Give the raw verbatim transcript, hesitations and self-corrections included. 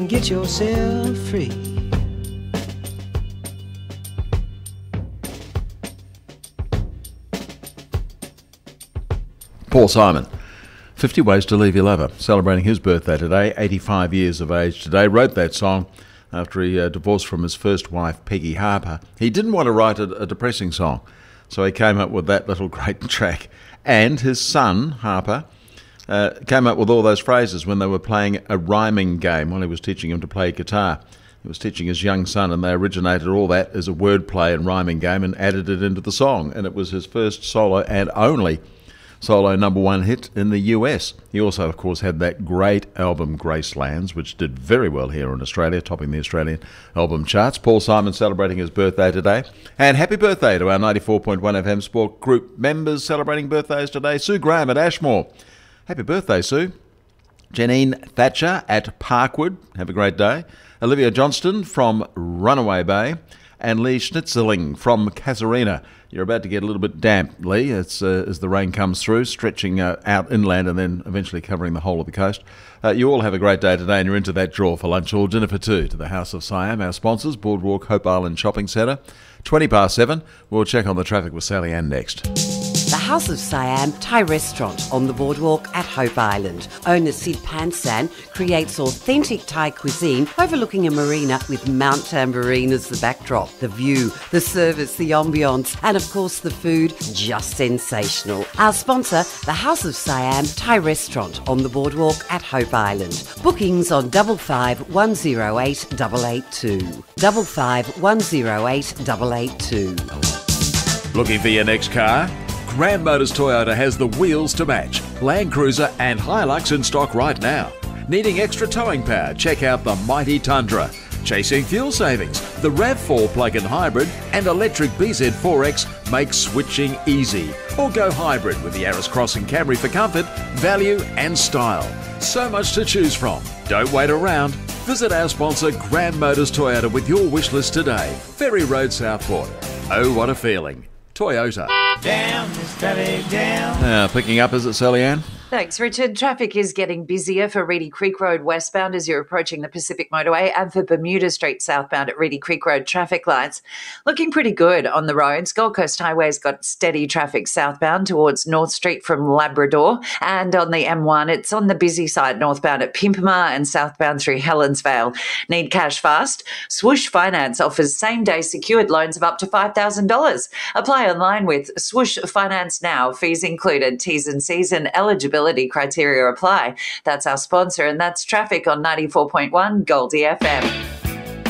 Get yourself free. Paul Simon, fifty Ways to Leave Your Lover, celebrating his birthday today, eighty-five years of age today. Wrote that song after he uh, divorced from his first wife, Peggy Harper. He didn't want to write a, a depressing song, so he came up with that little great track. And his son, Harper, uh, came up with all those phrases when they were playing a rhyming game while he was teaching him to play guitar. He was teaching his young son, and they originated all that as a wordplay and rhyming game and added it into the song. And it was his first solo and only solo number one hit in the U S. He also, of course, had that great album Gracelands, which did very well here in Australia, topping the Australian album charts. Paul Simon celebrating his birthday today. And happy birthday to our ninety-four point one F M Sport Group members celebrating birthdays today. Sue Graham at Ashmore. Happy birthday, Sue. Janine Thatcher at Parkwood. Have a great day. Olivia Johnston from Runaway Bay. And Lee Schnitzerling from Casuarina. You're about to get a little bit damp, Lee, as, uh, as the rain comes through, stretching uh, out inland and then eventually covering the whole of the coast. Uh, you all have a great day today, and you're into that draw for lunch or dinner for two to the House of Siam, our sponsors, Boardwalk Hope Island Shopping Centre. twenty past seven, we'll check on the traffic with Sally Ann next. The House of Siam Thai restaurant on the boardwalk at Hope Island. Owner Sid Pansan creates authentic Thai cuisine overlooking a marina with Mount Tambourine as the backdrop. The view, the service, the ambience, and of course the food, just sensational. Our sponsor, the House of Siam Thai restaurant on the boardwalk at Hope Island. Bookings on double five one zero eight double eight two. Double five one zero eight double eight two. Looking for your next car? Grand Motors Toyota has the wheels to match. Land Cruiser and Hilux in stock right now. Needing extra towing power? Check out the mighty Tundra. Chasing fuel savings? The RAV four plug-in hybrid and electric B Z four X make switching easy. Or go hybrid with the Yaris Cross and Camry for comfort, value and style. So much to choose from. Don't wait around. Visit our sponsor Grand Motors Toyota with your wish list today. Ferry Road, Southport. Oh, what a feeling. Toyota. Down this traffic, down. Uh, picking up, is it, Sally Ann? Thanks, Richard. Traffic is getting busier for Reedy Creek Road westbound as you're approaching the Pacific Motorway, and for Bermuda Street southbound at Reedy Creek Road traffic lights. Looking pretty good on the roads. Gold Coast Highway's got steady traffic southbound towards North Street from Labrador, and on the M one, it's on the busy side northbound at Pimpama and southbound through Helensvale. Need cash fast? Swoosh Finance offers same-day secured loans of up to five thousand dollars. Apply online with Swoosh Finance now. Fees included. T's and C's and eligibility criteria apply. That's our sponsor, and that's traffic on ninety-four point one Goldie F M.